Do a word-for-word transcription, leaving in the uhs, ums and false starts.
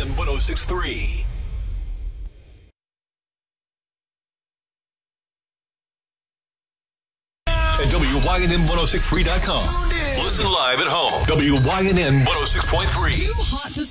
N one oh six point three. At W Y N N one oh six point three dot com. Listen live at home. W Y N N one oh six point three. Too hot to